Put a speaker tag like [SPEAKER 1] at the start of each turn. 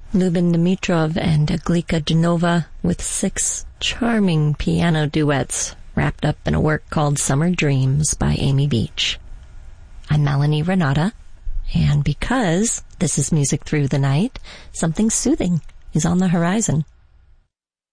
[SPEAKER 1] Lubin Dimitrov and Glika Genova with 6 charming piano duets wrapped up in a work called Summer Dreams by Amy Beach. I'm Melanie Renata, and because this is Music Through the Night, something soothing is on the horizon.